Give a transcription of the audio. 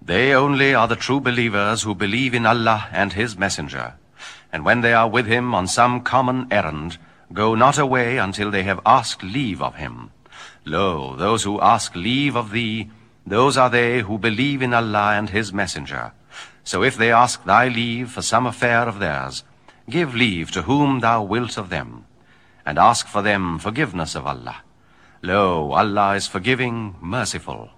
They only are the true believers who believe in Allah and His Messenger. And when they are with him on some common errand, go not away until they have asked leave of him. Lo, those who ask leave of thee, those are they who believe in Allah and His Messenger. So if they ask thy leave for some affair of theirs, give leave to whom thou wilt of them, and ask for them forgiveness of Allah. Lo, Allah is forgiving, merciful.